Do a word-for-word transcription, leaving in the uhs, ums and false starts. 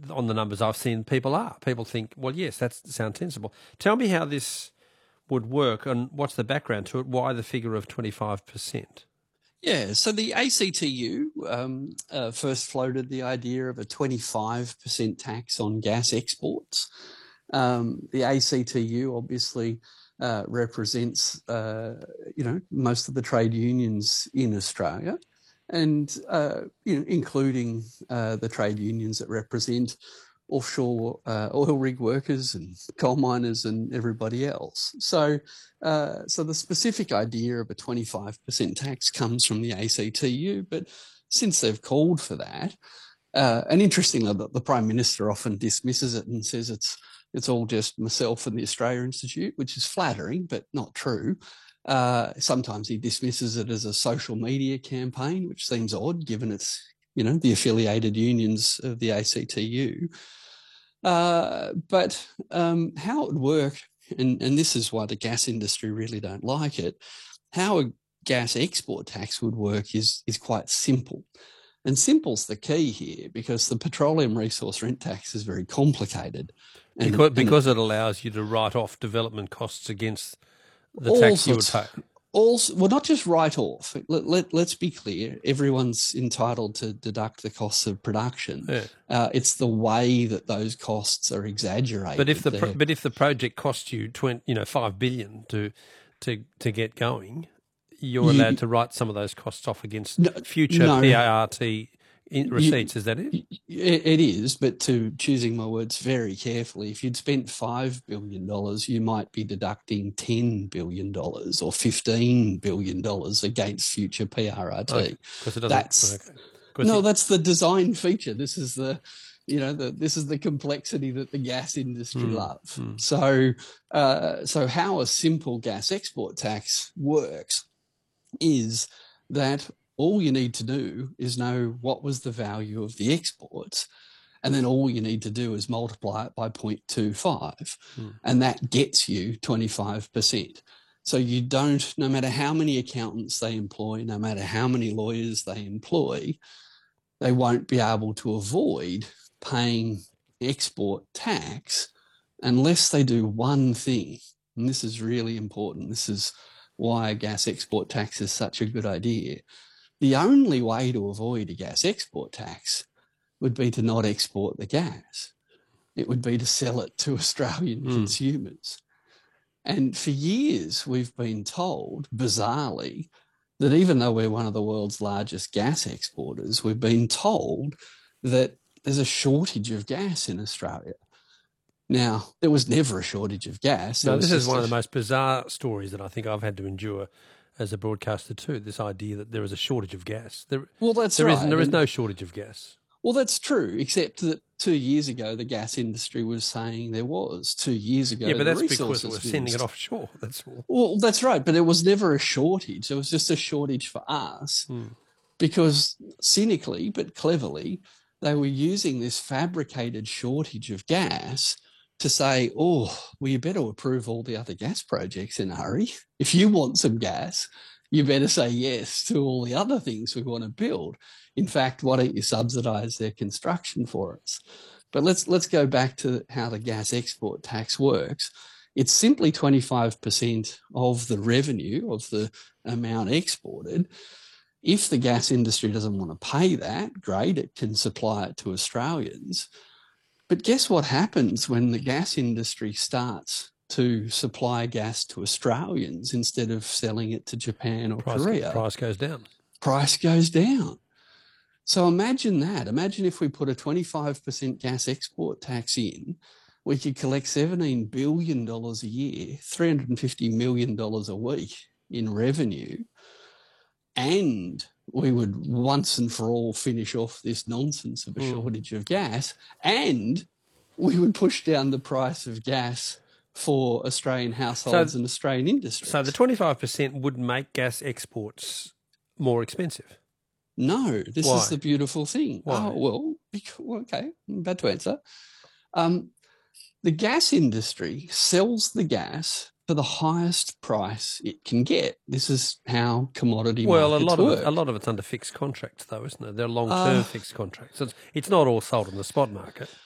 on the numbers I've seen, people are. People think, well, yes, that sounds sensible. Tell me how this would work and what's the background to it, why the figure of twenty-five percent? Yeah, so the A C T U um, uh, first floated the idea of a twenty-five percent tax on gas exports. Um, the A C T U obviously uh, represents, uh, you know, most of the trade unions in Australia, and uh, you know, including uh, the trade unions that represent offshore uh, oil rig workers and coal miners and everybody else. So, uh, so the specific idea of a twenty-five percent tax comes from the A C T U, but since they've called for that, uh, and interestingly, the, the Prime Minister often dismisses it and says it's it's all just myself and the Australia Institute, which is flattering, but not true. Uh, sometimes he dismisses it as a social media campaign, which seems odd given it's, you know, the affiliated unions of the A C T U. Uh, but um, how it would work, and, and this is why the gas industry really don't like it, how a gas export tax would work is, is quite simple. And simple's the key here because the petroleum resource rent tax is very complicated. And, because because and it, it allows you to write off development costs against the tax you would pay. Also, well, not just write off. Let, let, let's be clear. Everyone's entitled to deduct the costs of production. Yeah. Uh, it's the way that those costs are exaggerated. But if the there. but if the project costs you twenty, you know, five billion to to to get going, you're You- allowed to write some of those costs off against No, future no. P A R T in receipts. Is that it? It, it is, but to choosing my words very carefully, if you'd spent five billion dollars, you might be deducting ten billion dollars or fifteen billion dollars against future P R R T. Okay, 'cause it doesn't. That's Okay. 'Cause no, it- that's the design feature. This is the, you know, the this is the complexity that the gas industry Mm, love. mm. So, uh, so how a simple gas export tax works is that all you need to do is know what was the value of the exports, and then all you need to do is multiply it by zero point two five, Hmm. and that gets you twenty-five percent. So you don't, no matter how many accountants they employ, no matter how many lawyers they employ, they won't be able to avoid paying export tax unless they do one thing. And this is really important. This is why a gas export tax is such a good idea. The only way to avoid a gas export tax would be to not export the gas. It would be to sell it to Australian Mm. consumers. And for years, we've been told, bizarrely, that even though we're one of the world's largest gas exporters, we've been told that there's a shortage of gas in Australia. Now, there was never a shortage of gas. No, It was this is just one a- of the most bizarre stories that I think I've had to endure as a broadcaster too. This idea that there is a shortage of gas. There, Well, that's there right. is there is And- no shortage of gas. Well, that's true, except that two years ago, the gas industry was saying there was. Two years ago, Yeah, but the that's because resources we're sending it minister- offshore. That's all. Well, that's right, but it was never a shortage. It was just a shortage for us Hmm. because cynically but cleverly, they were using this fabricated shortage of gas to say, oh, well, you better approve all the other gas projects in a hurry. If you want some gas, you better say yes to all the other things we want to build. In fact, why don't you subsidise their construction for us? But let's let's go back to how the gas export tax works. It's simply twenty-five percent of the revenue of the amount exported. If the gas industry doesn't want to pay that, great, it can supply it to Australians. But guess what happens when the gas industry starts to supply gas to Australians instead of selling it to Japan or Price, Korea? price goes down. Price goes down. So imagine that. Imagine if we put a twenty-five percent gas export tax in, we could collect seventeen billion dollars a year, three hundred fifty million dollars a week in revenue, and we would once and for all finish off this nonsense of a Mm. shortage of gas, and we would push down the price of gas for Australian households So- and Australian industries. So the twenty-five percent would make gas exports more expensive. No, this Why? is the beautiful thing. Why? Oh, well, because, okay, I'm about to answer. Um, the gas industry sells the gas for the highest price it can get. This is how commodity Well, a markets lot of work. it, a lot of it's under fixed contracts, though, isn't it? They're long-term Uh, fixed contracts. So it's, it's not all sold on the spot market.